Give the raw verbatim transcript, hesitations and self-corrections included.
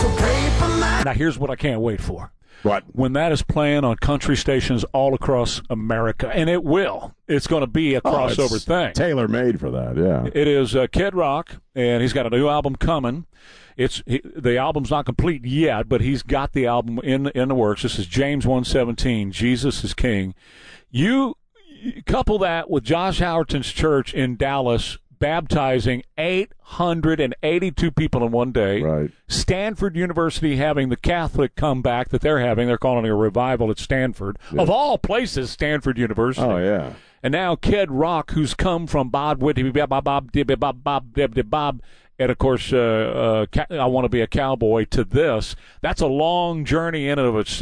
Now, here's what I can't wait for. What? When that is playing on country stations all across America, and it will. It's going to be a crossover oh, thing. Tailor-made for that, yeah. It is uh, Kid Rock, and he's got a new album coming. It's he, the album's not complete yet, but he's got the album in in the works. This is James one seventeen, Jesus is King. You, you couple that with Josh Howerton's church in Dallas baptizing eight hundred eighty-two people in one day. Right. Stanford University having the Catholic comeback that they're having. They're calling it a revival at Stanford. Yeah. Of all places, Stanford University. Oh, yeah. And now Kid Rock, who's come from Bob Whitney, Bob, Bob, Bob, Bob, Bob, Bob, and, of course, uh, uh, I Want to Be a Cowboy, to this. That's a long journey in and of itself.